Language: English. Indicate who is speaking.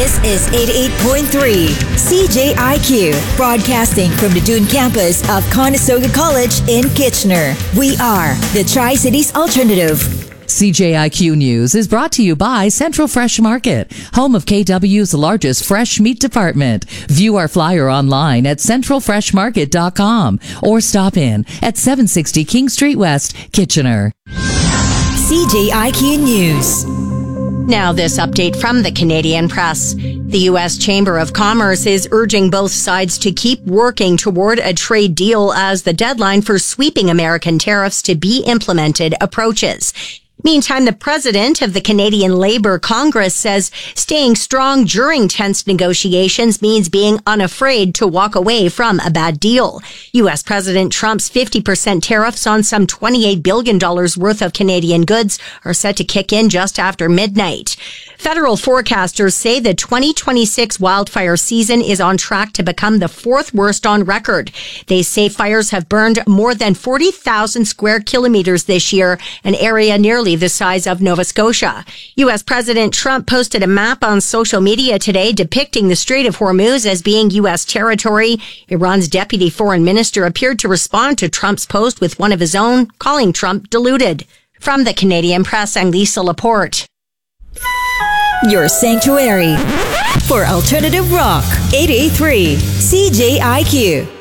Speaker 1: This is 88.3 CJIQ, broadcasting from the Dune campus of Conestoga College in Kitchener. We are the Tri-Cities Alternative.
Speaker 2: CJIQ News is brought to you by Central Fresh Market, home of KW's largest fresh meat department. View our flyer online at centralfreshmarket.com or stop in at 760 King Street West, Kitchener.
Speaker 1: CJIQ News.
Speaker 3: Now this update from the Canadian Press. The U.S. Chamber of Commerce is urging both sides to keep working toward a trade deal as the deadline for sweeping American tariffs to be implemented approaches. Meantime, the president of the Canadian Labour Congress says staying strong during tense negotiations means being unafraid to walk away from a bad deal. U.S. President Trump's 50% tariffs on some $28 billion worth of Canadian goods are set to kick in just after midnight. Federal forecasters say the 2026 wildfire season is on track to become the fourth worst on record. They say fires have burned more than 40,000 square kilometers this year, an area nearly the size of Nova Scotia. U.S. President Trump posted a map on social media today depicting the Strait of Hormuz as being U.S. territory. Iran's deputy foreign minister appeared to respond to Trump's post with one of his own, calling Trump deluded. From the Canadian Press, I'm Lisa Laporte.
Speaker 1: Your sanctuary for alternative rock. 88.3 CJIQ.